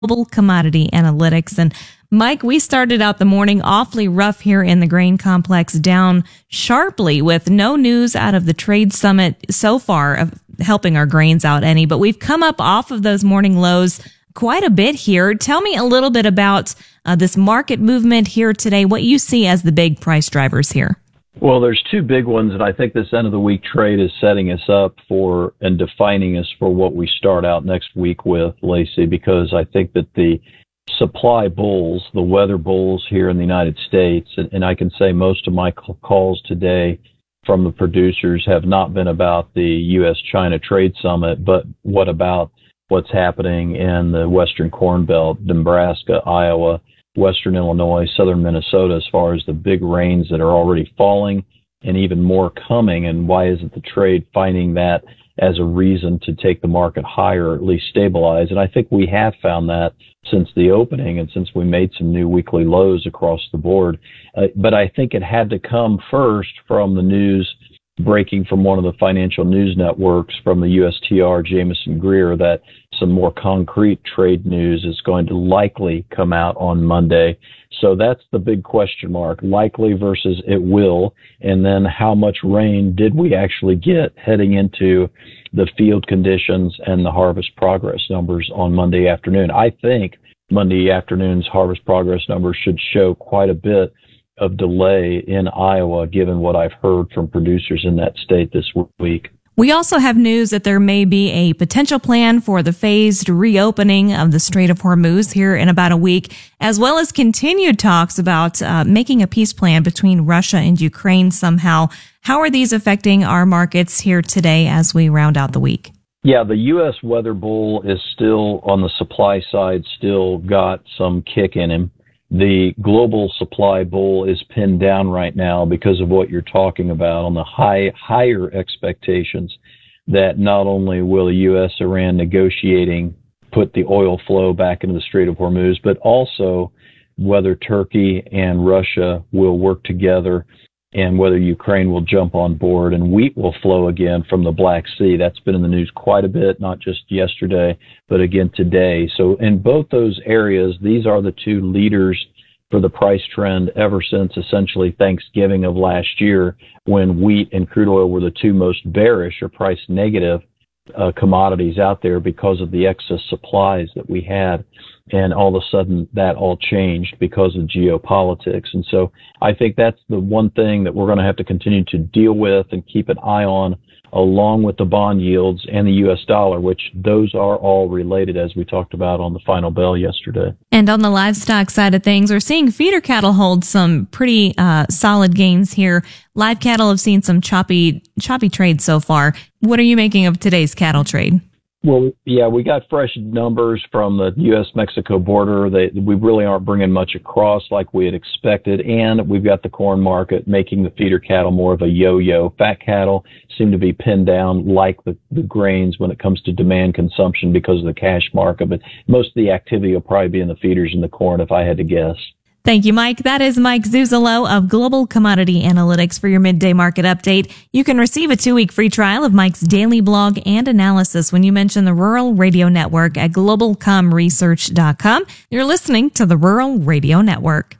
Global Commodity Analytics. And Mike, we started out the morning awfully rough here in the grain complex, down sharply with no news out of the trade summit so far of helping our grains out any, but we've come up off of those morning lows quite a bit here. Tell me a little bit about this market movement here today, what you see as the big price drivers here. Well, there's two big ones, and I think this end of the week trade is setting us up for and defining us for what we start out next week with, Lacey, because I think that the supply bulls, the weather bulls here in the United States, and I can say most of my calls today from the producers have not been about the U.S.-China trade summit, but what about what's happening in the Western Corn Belt, Nebraska, Iowa, Western Illinois, Southern Minnesota, as far as the big rains that are already falling and even more coming, and why isn't the trade finding that as a reason to take the market higher, or at least stabilize? And I think we have found that since the opening and since we made some new weekly lows across the board. But I think it had to come first from the news breaking from one of the financial news networks from the USTR, Jameson Greer, that some more concrete trade news is going to likely come out on Monday. So that's the big question mark, likely versus it will. And then how much rain did we actually get heading into the field conditions and the harvest progress numbers on Monday afternoon? I think Monday afternoon's harvest progress numbers should show quite a bit of delay in Iowa, given what I've heard from producers in that state this week. We also have news that there may be a potential plan for the phased reopening of the Strait of Hormuz here in about a week, as well as continued talks about making a peace plan between Russia and Ukraine somehow. How are these affecting our markets here today as we round out the week? Yeah, the U.S. weather bull is still on the supply side, still got some kick in him. The global supply bull is pinned down right now because of what you're talking about on the higher expectations that not only will the U.S.-Iran negotiating put the oil flow back into the Strait of Hormuz, but also whether Turkey and Russia will work together and whether Ukraine will jump on board and wheat will flow again from the Black Sea. That's been in the news quite a bit, not just yesterday, but again today. So in both those areas, these are the two leaders for the price trend ever since essentially Thanksgiving of last year, when wheat and crude oil were the two most bearish or price negative commodities out there because of the excess supplies that we had. And all of a sudden that all changed because of geopolitics. And so I think that's the one thing that we're going to have to continue to deal with and keep an eye on, along with the bond yields and the U.S. dollar, which those are all related, as we talked about on the final bell yesterday. And on the livestock side of things, we're seeing feeder cattle hold some pretty solid gains here. Live cattle have seen some choppy trade so far. What are you making of today's cattle trade? Well, yeah, we got fresh numbers from the U.S.-Mexico border. We really aren't bringing much across like we had expected, and we've got the corn market making the feeder cattle more of a yo-yo. Fat cattle seem to be pinned down like the grains when it comes to demand consumption because of the cash market, but most of the activity will probably be in the feeders and the corn, if I had to guess. Thank you, Mike. That is Mike Zuzolo of Global Commodity Analytics for your midday market update. You can receive a 2-week free trial of Mike's daily blog and analysis when you mention the Rural Radio Network at globalcomresearch.com. You're listening to the Rural Radio Network.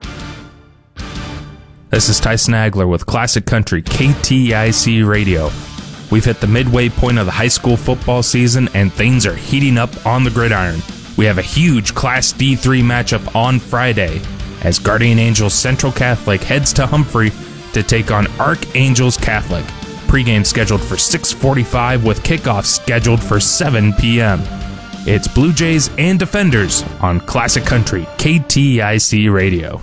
This is Tyson Agler with Classic Country KTIC Radio. We've hit the midway point of the high school football season and things are heating up on the gridiron. We have a huge Class D3 matchup on Friday as Guardian Angels Central Catholic heads to Humphrey to take on Archangels Catholic. Pre-game scheduled for 6:45 with kickoff scheduled for 7 p.m. It's Blue Jays and Defenders on Classic Country KTIC Radio.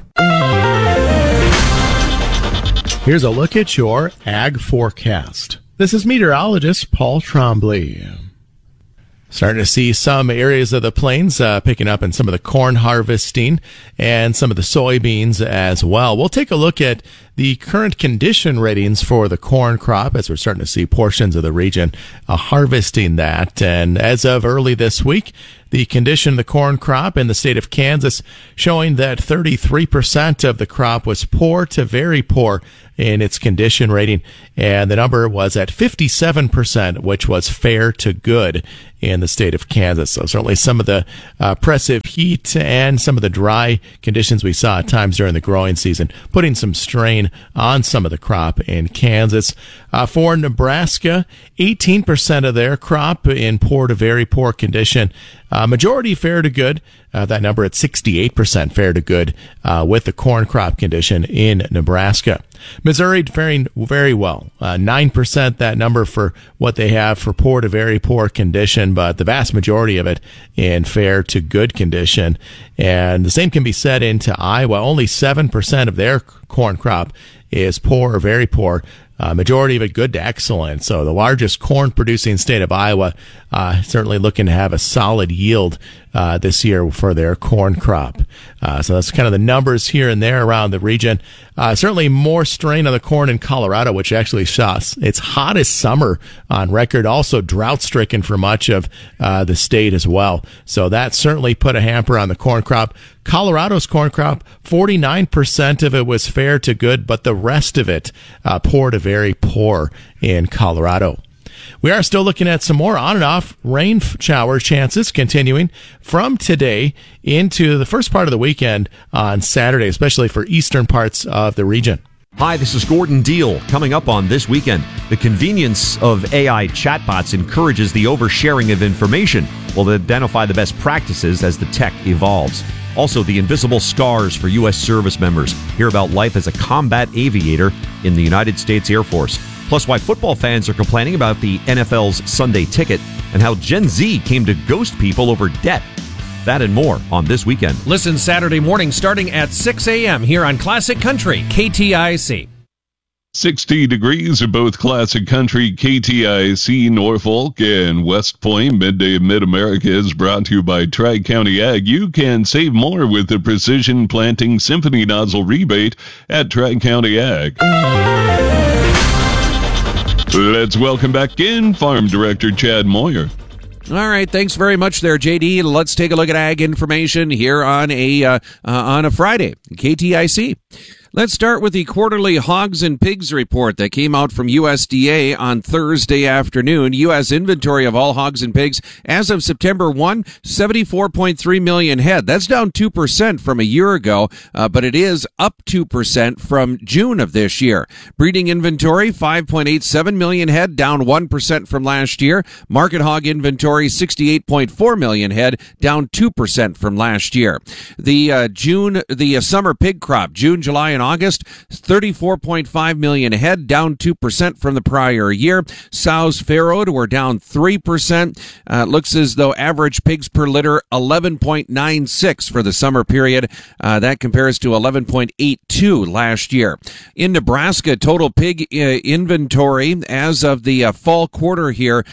Here's a look at your ag forecast. This is meteorologist Paul Trombley. Starting to see some areas of the plains picking up in some of the corn harvesting and some of the soybeans as well. We'll take a look at the current condition ratings for the corn crop, as we're starting to see portions of the region harvesting that. And as of early this week, the condition of the corn crop in the state of Kansas showing that 33% of the crop was poor to very poor in its condition rating, and the number was at 57%, which was fair to good in the state of Kansas. So certainly some of the oppressive heat and some of the dry conditions we saw at times during the growing season putting some strain on some of the crop in Kansas. For Nebraska, 18% of their crop in poor to very poor condition. Majority fair to good. That number at 68% fair to good with the corn crop condition in Nebraska. Missouri faring very well. 9% that number for what they have for poor to very poor condition, but the vast majority of it in fair to good condition. And the same can be said into Iowa. Only 7% of their corn crop is poor or very poor. Majority of it good to excellent. So the largest corn producing state of Iowa, certainly looking to have a solid yield this year for their corn crop. So that's kind of the numbers here and there around the region. Certainly more strain on the corn in Colorado, which actually saw its hottest summer on record. Also drought stricken for much of the state as well. So that certainly put a hamper on the corn crop. Colorado's corn crop, 49% of it was fair to good, but the rest of it poor to very poor in Colorado. We are still looking at some more on and off rain shower chances continuing from today into the first part of the weekend on Saturday, especially for eastern parts of the region. Hi, this is Gordon Deal. Coming up on This Weekend, the convenience of AI chatbots encourages the oversharing of information. We'll identify the best practices as the tech evolves. Also, the invisible scars for U.S. service members. Hear about life as a combat aviator in the United States Air Force. Plus, why football fans are complaining about the NFL's Sunday ticket and how Gen Z came to ghost people over debt. That and more on This Weekend. Listen Saturday morning starting at 6 a.m. here on Classic Country, KTIC. 60 degrees at both Classic Country, KTIC, Norfolk, and West Point. Midday of Mid-America is brought to you by Tri-County Ag. You can save more with the Precision Planting Symphony Nozzle Rebate at Tri-County Ag. Let's welcome back in Farm Director Chad Moyer. All right, thanks very much there, JD. Let's take a look at ag information here on a Friday, KTIC. Let's start with the quarterly hogs and pigs report that came out from USDA on Thursday afternoon. U.S. inventory of all hogs and pigs as of September 1, 74.3 million head. That's down 2% from a year ago, but it is up 2% from June of this year. Breeding inventory, 5.87 million head, down 1% from last year. Market hog inventory, 68.4 million head, down 2% from last year. The summer pig crop, June, July, and August, 34.5 million head, down 2% from the prior year. Sows farrowed were down 3%. Looks as though average pigs per litter 11.96 for the summer period. That compares to 11.82 last year. In Nebraska, total pig inventory as of the fall quarter here,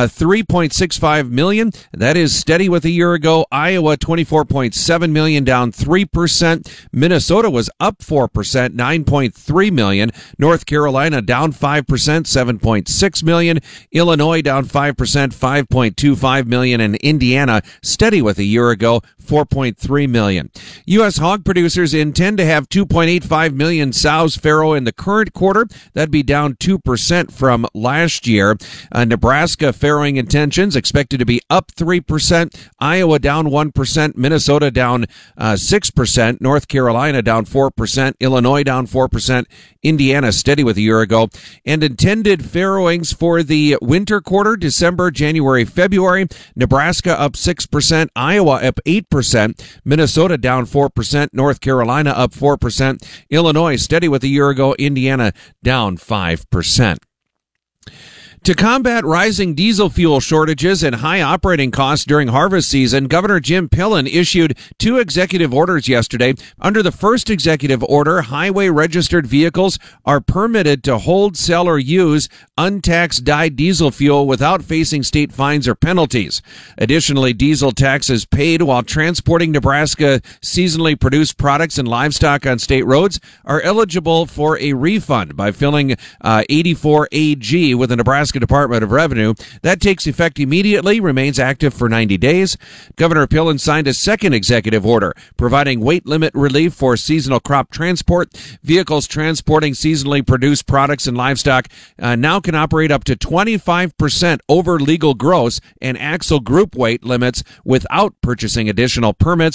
3.65 million. That is steady with a year ago. Iowa, 24.7 million, down 3%. Minnesota was up 4%. 9.3 million. North Carolina down 5%, 7.6 million. Illinois down 5%, 5.25 million. And Indiana steady with a year ago, 4.3 million. U.S. hog producers intend to have 2.85 million sows farrow in the current quarter. That'd be down 2% from last year. Nebraska farrowing intentions expected to be up 3%. Iowa down 1%. Minnesota down 6%. North Carolina down 4%. Illinois down 4%. Indiana steady with a year ago. And intended farrowings for the winter quarter, December, January, February. Nebraska up 6%. Iowa up 8%. Minnesota down 4%. North Carolina up 4%. Illinois steady with a year ago. Indiana down 5%. To combat rising diesel fuel shortages and high operating costs during harvest season, Governor Jim Pillen issued 2 executive orders yesterday. Under the first executive order, highway registered vehicles are permitted to hold, sell, or use untaxed dyed diesel fuel without facing state fines or penalties. Additionally, diesel taxes paid while transporting Nebraska seasonally produced products and livestock on state roads are eligible for a refund by filling 84 AG with the Nebraska Department of Revenue. That takes effect immediately, remains active for 90 days. Governor Pillen signed a second executive order providing weight limit relief for seasonal crop transport. Vehicles transporting seasonally produced products and livestock now can operate up to 25% over legal gross and axle group weight limits without purchasing additional permits.